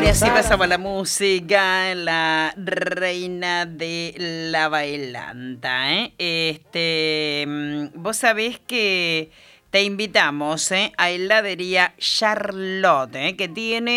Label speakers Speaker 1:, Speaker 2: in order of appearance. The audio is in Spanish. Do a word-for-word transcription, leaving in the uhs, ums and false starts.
Speaker 1: así pasamos la música, la reina de la bailanta, ¿eh? Este, mm, vos sabés que te invitamos, ¿eh? A heladería Charlotte, ¿eh? Que tiene